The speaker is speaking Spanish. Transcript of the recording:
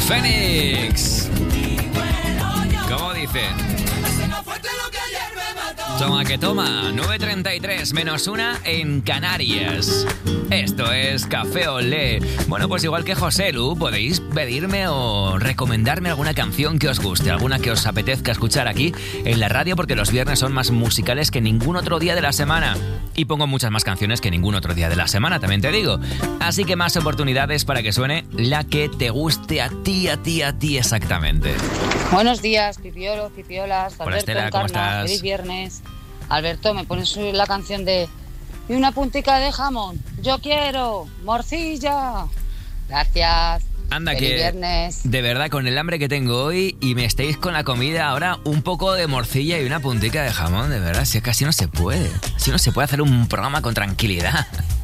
Fénix. ¿Cómo dice? Toma que toma, 9:33 menos 1 en Canarias. Esto es Café Olé. Bueno, pues igual que José Lu, podéis pedirme o recomendarme alguna canción que os guste, alguna que os apetezca escuchar aquí en la radio, porque los viernes son más musicales que ningún otro día de la semana. Y pongo muchas más canciones que ningún otro día de la semana, también te digo. Así que más oportunidades para que suene la que te guste a ti exactamente. Buenos días, pipiolos, pipiolas. Hola, Alberto, Estela, ¿cómo estás? Feliz viernes. Alberto, ¿me pones la canción de y una puntica de jamón? Yo quiero morcilla. Gracias. Anda, feliz que viernes. De verdad, con el hambre que tengo hoy y me estáis con la comida ahora, un poco de morcilla y una puntica de jamón, de verdad, si es que así no se puede. Así no se puede hacer un programa con tranquilidad.